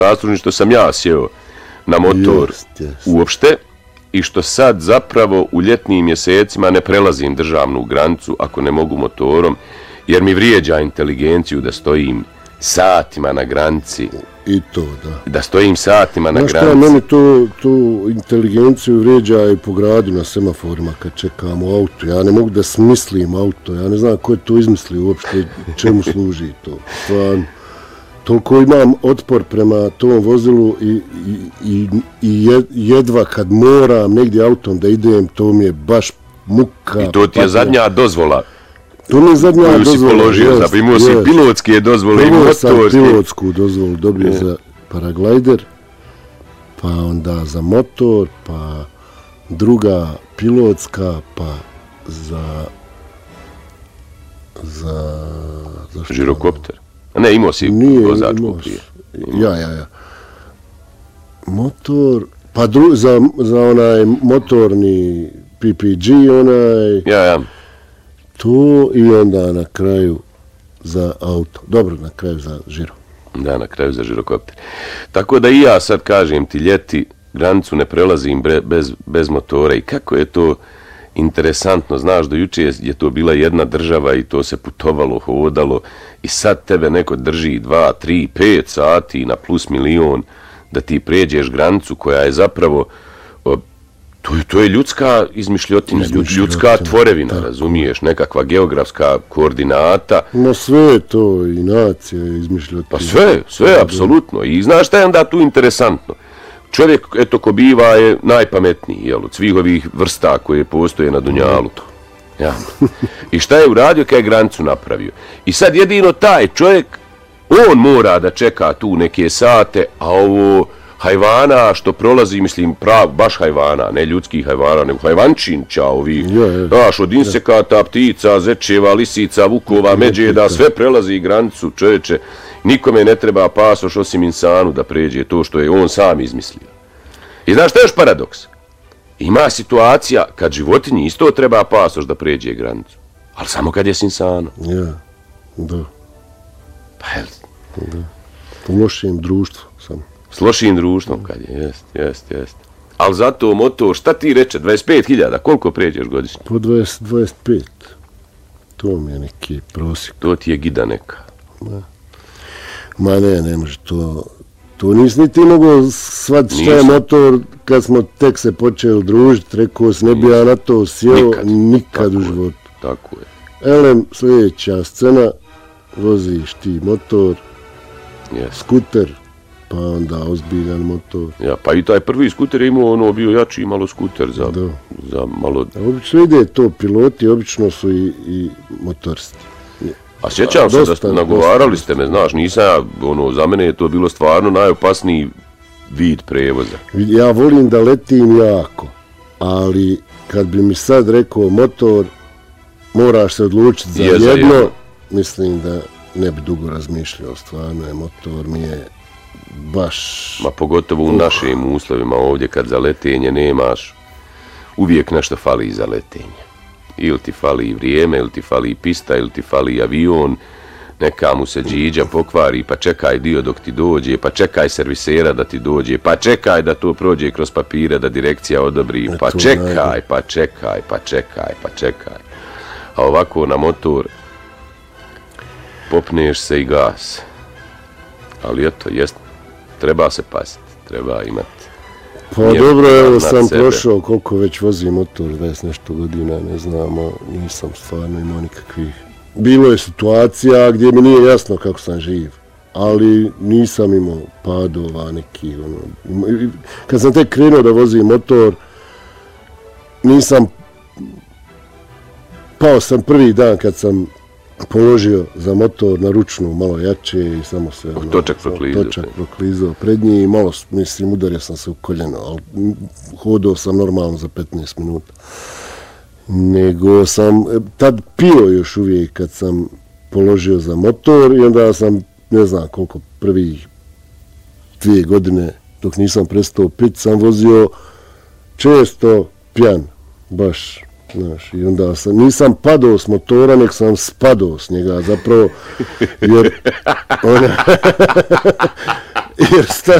zaslužni što sam ja sjeo na motor uopšte i što sad zapravo u ljetnim mjesecima ne prelazim državnu granicu ako ne mogu motorom, jer mi vrijeđa inteligenciju da stojim satima na granici. I to, da. Da stojim satima na granici. Znaš šta, meni tu inteligenciju vrijeđa i po gradu na semaforima kad čekamo auto. Ja ne mogu da smislim auto, ja ne znam ko je to izmislio uopšte, čemu služi to. Stvarno. Toliko imam otpor prema tom vozilu i jedva kad moram negdje autom da idem, to mi je baš muka. I to ti je zadnja dozvola. To mi je zadnja dozvola. Koju si položio, znači imao si pilotske dozvole i motorske. Prvo sam pilotsku dozvolu dobio za paraglajder, pa onda za motor, pa druga pilotska, pa za žirokopter. Ne, imao si vozačku prije. Ja. Motor, pa za onaj motorni PPG, onaj... Ja. To i onda na kraju za auto. Dobro, na kraju za žiro. Da, na kraju za žirokopter. Tako da i ja sad kažem ti, ljeti granicu ne prelazim bez motora i kako je to interesantno. Znaš, do juče je to bila jedna država i to se putovalo, hodalo i sad tebe neko drži 2, 3, 5 sati na plus milion da ti pređeš granicu koja je zapravo to je ljudska izmišljotina, ljudska tvorevina, razumiješ, nekakva geografska koordinata. No sve to i nacija je izmišljotina. Pa sve, apsolutno. I znaš šta je onda tu interesantno? Čovjek, eto, ko biva je najpametniji, jel, od svih ovih vrsta koje postoje na Dunjaluku. Ja. I šta je uradio kad je granicu napravio? I sad jedino taj čovjek, on mora da čeka tu neke sate, a ovo hajvana što prolazi, mislim, baš hajvana, ne ljudskih hajvana, nego hajvančinča ovih, znaš, od insekata, ptica, zečeva, lisica, vukova, međeda, sve prelazi granicu, čovječe. Nikome ne treba pasoš osim insanu da pređe to što je on sam izmislio. I znaš šta je još paradoks? Ima situacija kad životinji isto treba pasoš da pređe granicu, ali samo kad je s insanom. Ja, da. Pa je li? Da. Po lošim društvu samo. S lošim društvom kad je, jest. Ali zato motor, šta ti reče, 25.000, koliko pređeš godišnje? Po 25. To mi je neki prosjek. To ti je gida neka. Da. Ma ne može to. To nisi niti mogo shvatiti šta je motor kad smo tek se počeli družiti, rekao si ne bi ja na to sjeo nikad u životu. Tako je. Elem, sljedeća scena, voziš ti motor, skuter, pa onda ozbiljan motor. Ja, pa i taj prvi skuter je imao, bio jači malo skuter za malo... Obično ide to piloti, obično su i motoristi. A sjećam se da nagovarali ste me, znaš, nisam ja, za mene je to bilo stvarno najopasniji vid prevoza. Ja volim da letim jako, ali kad bi mi sad rekao motor, moraš se odlučiti za jedno, mislim da ne bi dugo razmišljao, stvarno je motor mi je baš... Ma pogotovo u našim uslovima ovdje kad za letenje nemaš, uvijek nešto fali za letenje. Ili ti fali vrijeme, ili ti fali pista, ili ti fali avion, neka mu se džiđa pokvari, pa čekaj dio dok ti dođe, pa čekaj servisera da ti dođe, pa čekaj da to prođe kroz papire, da direkcija odobri, pa čekaj. A ovako na motor popneš se i gas. Ali eto, treba se paziti, treba imati. Pa dobro, evo sam prošao koliko već vozi motor, 20 nešto godina, ne znamo, nisam stvarno imao nikakvih... Bilo je situacija gdje mi nije jasno kako sam živ, ali nisam imao padova neki, Kad sam tek krenuo da vozim motor, pao sam prvi dan kad sam položio za motor na ručnu malo jače i samo se točak proklizao pred njih i malo, mislim, udario sam se u koljeno, ali hodao sam normalno za 15 minuta. Nego sam tad pio još uvijek kad sam položio za motor i onda sam, ne znam koliko, prvih 2 godine dok nisam prestao pit, sam vozio često pjan, baš. Znaš, i onda nisam padao s motora, nek sam spadao s njega, zapravo, jer jer